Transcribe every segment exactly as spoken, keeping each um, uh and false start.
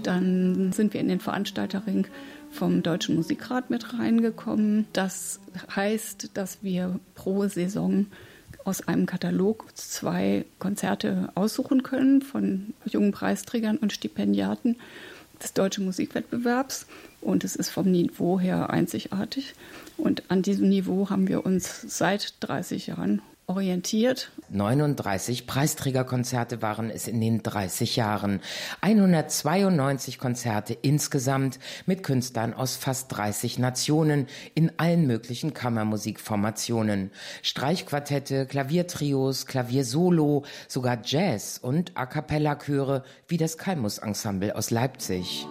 Dann sind wir in den Veranstalterring vom Deutschen Musikrat mit reingekommen. Das heißt, dass wir pro Saison aus einem Katalog zwei Konzerte aussuchen können von jungen Preisträgern und Stipendiaten des Deutschen Musikwettbewerbs. Und es ist vom Niveau her einzigartig. Und an diesem Niveau haben wir uns seit dreißig Jahren orientiert. neununddreißig Preisträgerkonzerte waren es in den dreißig Jahren. hundertzweiundneunzig Konzerte insgesamt mit Künstlern aus fast dreißig Nationen in allen möglichen Kammermusikformationen. Streichquartette, Klaviertrios, Klaviersolo, sogar Jazz und A-cappella-Chöre wie das Kalmus-Ensemble aus Leipzig.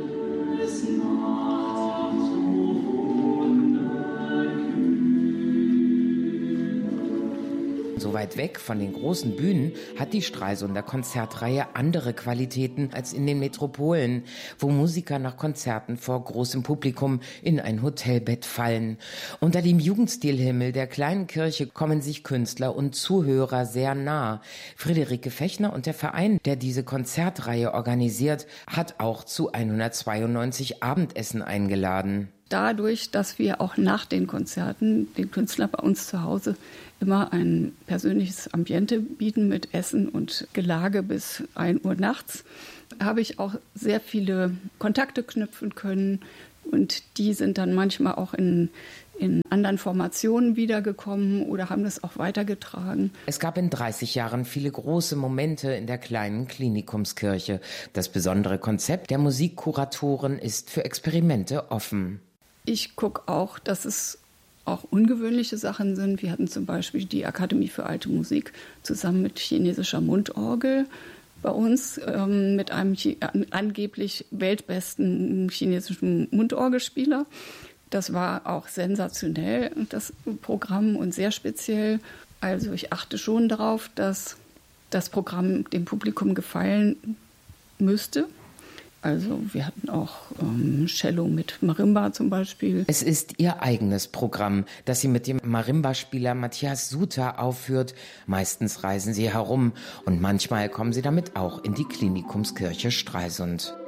So weit weg von den großen Bühnen hat die Stralsunder Konzertreihe andere Qualitäten als in den Metropolen, wo Musiker nach Konzerten vor großem Publikum in ein Hotelbett fallen. Unter dem Jugendstilhimmel der kleinen Kirche kommen sich Künstler und Zuhörer sehr nah. Friederike Fechner und der Verein, der diese Konzertreihe organisiert, hat auch zu hundertzweiundneunzig Abendessen eingeladen. Dadurch, dass wir auch nach den Konzerten den Künstlern bei uns zu Hause immer ein persönliches Ambiente bieten mit Essen und Gelage bis ein Uhr nachts, habe ich auch sehr viele Kontakte knüpfen können. Und die sind dann manchmal auch in, in anderen Formationen wiedergekommen oder haben das auch weitergetragen. Es gab in dreißig Jahren viele große Momente in der kleinen Klinikumskirche. Das besondere Konzept der Musikkuratoren ist für Experimente offen. Ich gucke auch, dass es auch ungewöhnliche Sachen sind. Wir hatten zum Beispiel die Akademie für Alte Musik zusammen mit chinesischer Mundorgel bei uns, ähm, mit einem Chi- angeblich weltbesten chinesischen Mundorgelspieler. Das war auch sensationell, das Programm, und sehr speziell. Also ich achte schon darauf, dass das Programm dem Publikum gefallen müsste. Also wir hatten auch ähm, Cello mit Marimba zum Beispiel. Es ist ihr eigenes Programm, das sie mit dem Marimba-Spieler Matthias Suter aufführt. Meistens reisen sie herum und manchmal kommen sie damit auch in die Klinikumskirche Stralsund.